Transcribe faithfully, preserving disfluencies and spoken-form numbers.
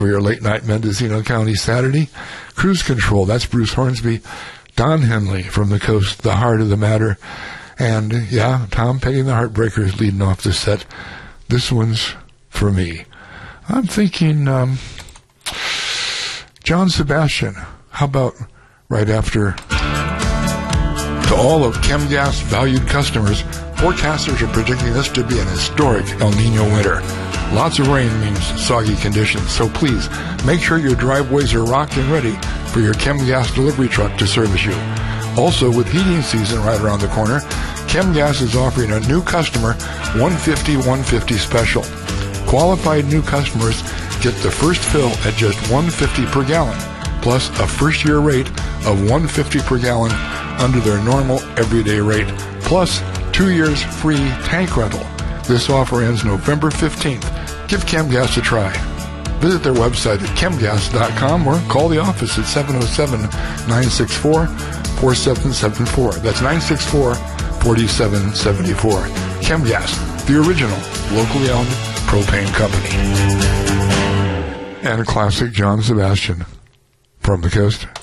For your late night Mendocino County Saturday, Cruise Control, that's Bruce Hornsby. Don Henley from the coast, the heart of the matter. And, yeah, Tom Petty and the Heartbreakers leading off the set. This one's for me. I'm thinking um, John Sebastian. How about right after? To all of ChemGas valued customers, forecasters are predicting this to be an historic El Nino winter. Lots of rain means soggy conditions, so please make sure your driveways are rocked and ready for your ChemGas delivery truck to service you. Also, with heating season right around the corner, ChemGas is offering a new customer one fifty one fifty special. Qualified new customers get the first fill at just one fifty per gallon, plus a first-year rate of one fifty per gallon under their normal everyday rate, plus two years free tank rental. This offer ends November fifteenth. Give ChemGas a try. Visit their website at chemgas dot com or call the office at seven oh seven, nine six four, four seven seven four. That's nine six four, four seven seven four. ChemGas, the original, locally owned propane company. And a classic John Sebastian from the coast.